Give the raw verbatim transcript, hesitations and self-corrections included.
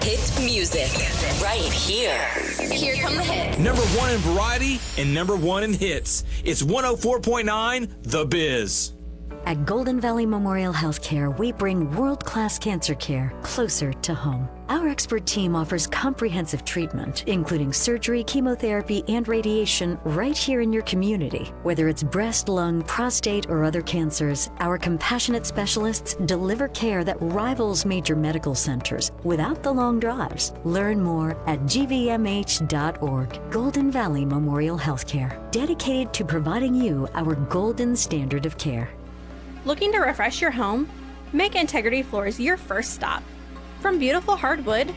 Hit music right here. Here come the hits. Number one in variety and number one in hits. It's one oh four point nine The Biz. At Golden Valley Memorial Healthcare, we bring world-class cancer care closer to home. Our expert team offers comprehensive treatment, including surgery, chemotherapy, and radiation right here in your community. Whether it's breast, lung, prostate, or other cancers, our compassionate specialists deliver care that rivals major medical centers without the long drives. Learn more at G V M H dot org. Golden Valley Memorial Healthcare, dedicated to providing you our golden standard of care. Looking to refresh your home? Make Integrity Floors your first stop. From beautiful hardwood